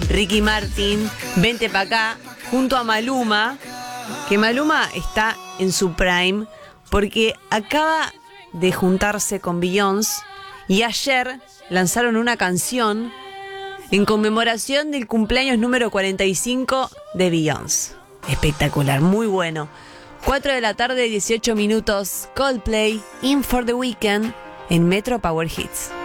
Ricky Martin, Vente Pa' Acá, junto a Maluma, que Maluma está en su prime porque acaba de juntarse con Beyoncé y ayer lanzaron una canción en conmemoración del cumpleaños número 45 de Beyoncé. Espectacular, muy bueno. 4 de la tarde, 18 minutos, Coldplay, In for the Weekend, en Metro Power Hits.